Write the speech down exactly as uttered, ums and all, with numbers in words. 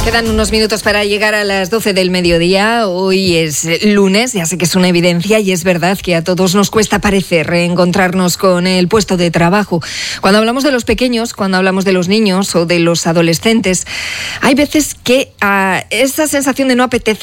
Quedan unos minutos para llegar a las doce del mediodía. Hoy es lunes, ya sé que es una evidencia y es verdad que a todos nos cuesta parecer reencontrarnos con el puesto de trabajo. Cuando hablamos de los pequeños, cuando hablamos de los niños o de los adolescentes, hay veces que uh, esa sensación de no apetecer